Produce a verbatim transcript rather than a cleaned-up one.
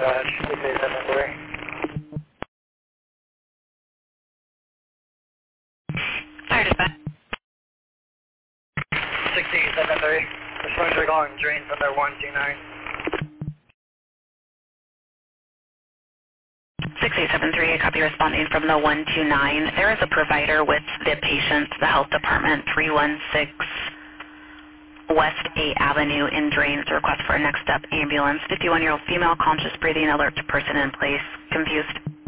dispatch, six eight seven three. Fire dispatch. six eight seven three. Responders are calling drains under one two nine. six eight seven three, I copy responding from the one two nine. There is a provider with the patient, the health department, three one six West eighth Avenue in drains. Request for a next step ambulance. fifty-one-year-old female, conscious breathing, alert to person in place. Confused.